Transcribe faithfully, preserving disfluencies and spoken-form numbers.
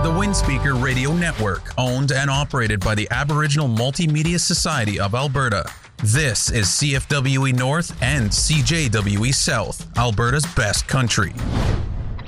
The Windspeaker Radio Network, owned and operated by the Aboriginal Multimedia Society of Alberta. This is C F W E North and C J W E South, Alberta's best country.